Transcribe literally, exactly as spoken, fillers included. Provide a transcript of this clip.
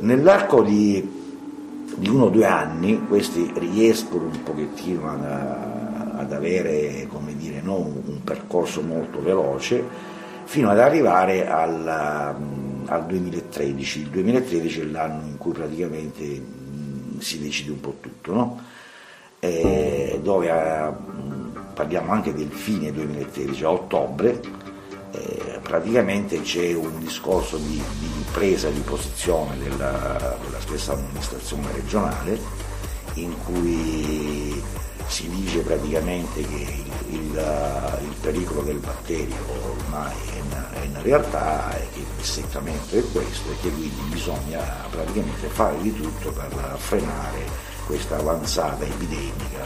nell'arco di, di uno o due anni questi riescono un pochettino ad, ad avere, come dire, no, un, un percorso molto veloce, fino ad arrivare al, al duemilatredici. Il duemilatredici è l'anno in cui praticamente mh, si decide un po' tutto, no? E dove eh, parliamo anche del fine duemilatredici, a ottobre, eh, praticamente c'è un discorso di, di presa di posizione della, della stessa amministrazione regionale, in cui si dice praticamente che il, il, il pericolo del batterio ormai è in, è in realtà, e che il secamento è questo, e che quindi bisogna praticamente fare di tutto per frenare questa avanzata epidemica